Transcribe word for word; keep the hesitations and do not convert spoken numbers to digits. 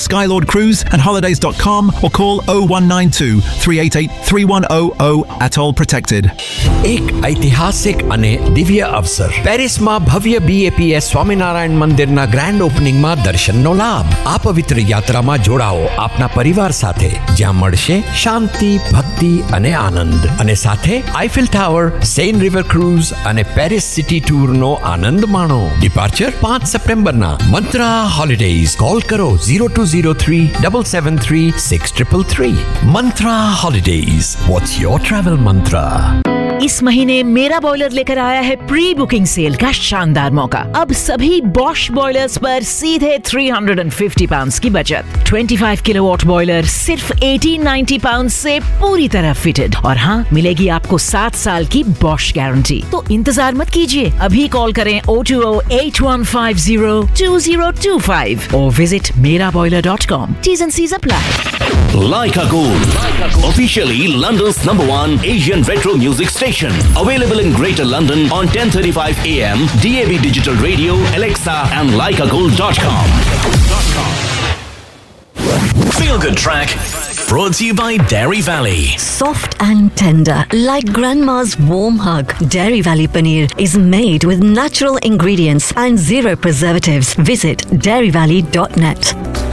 Skylord Cruise and holidays dot com or call oh one nine two, three eight eight, three one hundred at all protected. એક ઐતિહાસિક અને દિવ્ય અવસર પેરિસમાં ભવ્ય બીએપીએસ સ્વામિનારાયણ મંદિરના ગ્રાન્ડ ઓપનિંગમાં દર્શનનો લાભ. આ પવિત્ર યાત્રામાં જોડાઓ આપના પરિવાર સાથે, જ્યાં મળશે શાંતિ, ભક્તિ અને આનંદ. અને સાથે Eiffel tower, Sen river cruise અને પેરિસ સિટી ટૂરનો આનંદ માણો. ડિપાર્ચર પાંચ સપ્ટેમ્બરના. મંત્રા હોલિડેઝ. કોલ કરો zero two zero three seven seven three six triple three. મંત્રા holidays. What's your travel મંત્રા? इस महीने मेरा बॉयलर लेकर आया है प्री बुकिंग सेल का शानदार मौका. अब सभी बॉश बॉयलर्स पर सीधे तीन सौ पचास पाउंड्स की बचत. पच्चीस किलोवाट बॉयलर सिर्फ अठारह सौ नब्बे पाउंड्स से पूरी तरह फिटेड. और हाँ, मिलेगी आपको सात साल की बॉश गारंटी. तो इंतजार मत कीजिए, अभी कॉल करें oh two oh, eight one five oh, two oh two five और विजिट मेरा boiler dot com. T's and C's apply. Leica Gold, officially London's number one Asian retro music station. Available in Greater London on ten thirty-five A M, D A B Digital Radio, Alexa and leica gold dot com. Feel Good Track, brought to you by Dairy Valley. Soft and tender, like grandma's warm hug. Dairy Valley Paneer is made with natural ingredients and zero preservatives. Visit dairy valley dot net.